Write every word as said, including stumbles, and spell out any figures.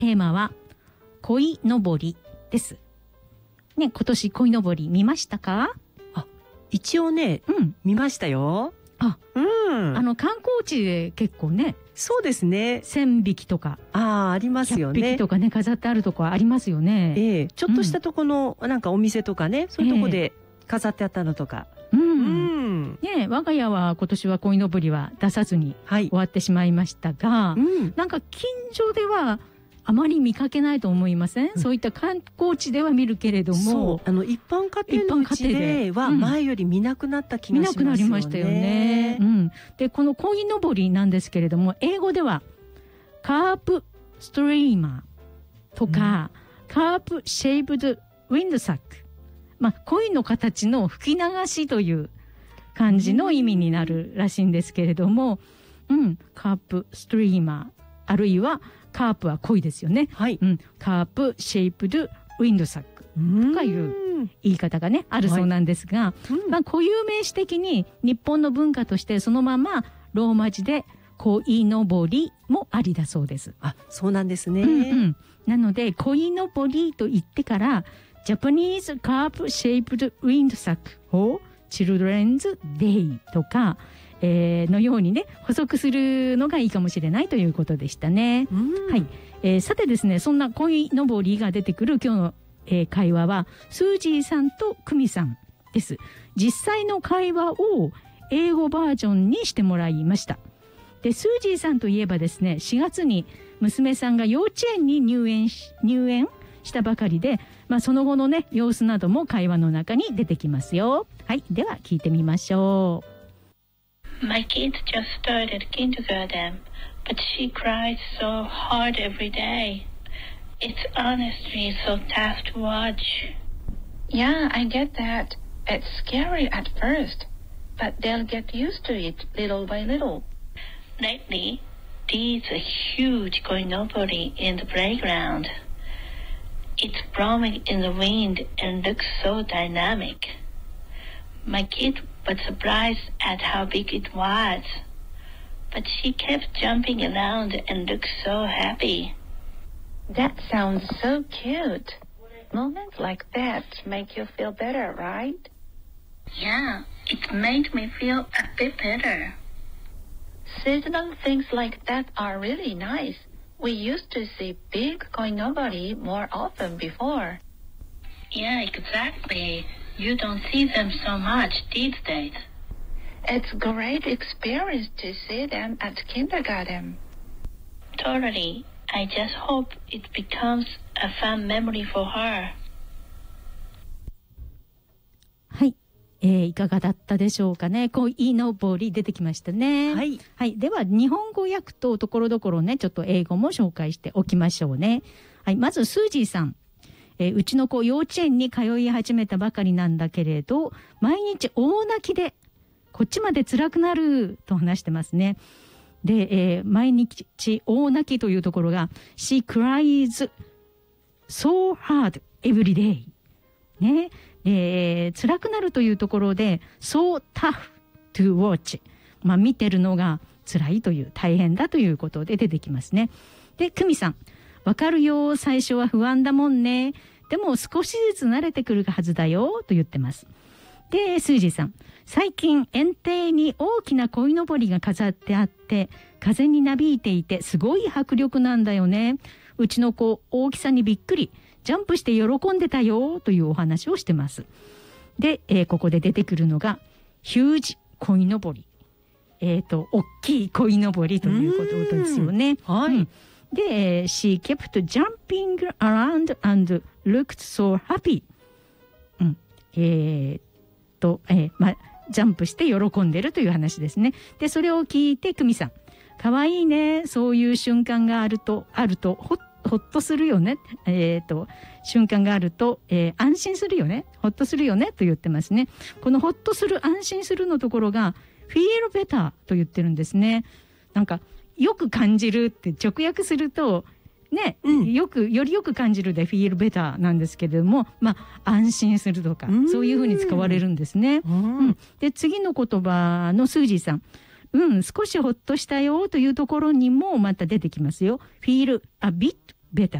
テーマは鯉のぼりです。ね、今年鯉のぼり見ましたか？ あ、一応ね、うん、見ましたよ。 あ、うん。あの観光地で結構ね。 そうですね。 千匹とか。 ああ、ありますよね。 ひゃっぴきとかね、飾ってあるとこありますよね。 ええ、ちょっとしたとこの、うん、なんかお店とかね、そういうとこで飾ってあったのとか。 えー、うん。うん、ね、我が家は今年は鯉のぼりは出さずに終わってしまいましたが、はい、うん、なんか近所ではあまり見かけないと思いません？うん、そういった観光地では見るけれども、 そうあの一般家庭のうちでは前より見なくなった気がしますよね。 見なくなりましたよね。うん、でこの鯉のぼりなんですけれども、英語ではカープストリーマーとか、うん、カープシェイブドウィンドサック、まあ鯉の形の吹き流しという感じの意味になるらしいんですけれども、うん、カープストリーマーあるいはカープは鯉ですよね。はい。うん、カープシェイプドウィンドサックとかいう言い方がねあるそうなんですが、はいうん、まあ固有名詞的に日本の文化としてそのままローマ字で鯉のぼりもありだそうです。 あ、そうなんですね。 うんうん、なので鯉のぼりと言ってからジャパニーズカープシェイプドウィンドサックをチルドレンズデイとかえー、のようにね補足するのがいいかもしれないということでしたね。はい、えー、さてですね、そんな鯉のぼりが出てくる今日の、えー、会話はスージーさんとクミさんです。実際の会話を英語バージョンにしてもらいました。でスージーさんといえばですね、しがつに娘さんが幼稚園に入園し入園したばかりで、まあ、その後のね様子なども会話の中に出てきますよ。はい、では聞いてみましょう。 My kid just started kindergarten, but she cries so hard every day. It's honestly so tough to watch. Yeah, I get that. It's scary at first, but they'll get used to it little by little. Lately, there's a huge koinobori in the playground. It's blowing in the wind and looks so dynamic.My kid was surprised at how big it was, but she kept jumping around and looked so happy. That sounds so cute. Moments like that make you feel better, right? Yeah, it made me feel a bit better. Seasonal things like that are really nice. We used to see big koinobori more often before. Yeah, exactly.You don't see them so much these days. It's a great experience to see them at kindergarten. Totally. I just hope it becomes a fun memory for her. はい、えー、いかがだったでしょうかね。鯉のぼり出てきましたね。はい。はい。では日本語訳とところどころね、ちょっと英語も紹介しておきましょうね。はい。まずスージーさん。えー、うちの子幼稚園に通い始めたばかりなんだけれど、毎日大泣きでこっちまで辛くなると話してますね。で、えー、毎日大泣きというところが She cries so hard every day ね、えー、辛くなるというところで so tough to watch、まあ、見てるのが辛いという大変だということで出てきますね。で、久美さん、わかるよ、最初は不安だもんね、でも少しずつ慣れてくるはずだよと言ってます。で、スージーさん、最近園庭に大きな鯉のぼりが飾ってあって風になびいていてすごい迫力なんだよね。うちの子大きさにびっくり、ジャンプして喜んでたよというお話をしてます。で、えー、ここで出てくるのがヒュージ鯉のぼり、えっと大きい鯉のぼりということですよね。はい、うん、で、she kept jumping around and looked so happy、うん、えー、っと、えー、まあジャンプして喜んでるという話ですね。で、それを聞いて久美さん、かわいいね、そういう瞬間があるとあるとほほっとするよね、えー、と瞬間があると、えー、安心するよね、ほっとするよねと言ってますね。このほっとする、安心するのところが feel better と言ってるんですね。なんかよく感じるって直訳するとね、うん、よくよりよく感じるで feel better なんですけれども、まあ安心するとかそういうふうに使われるんですね。うん、で、次の言葉のスージーさん、うん、少しほっとしたよというところにもまた出てきますよ。feel a bit better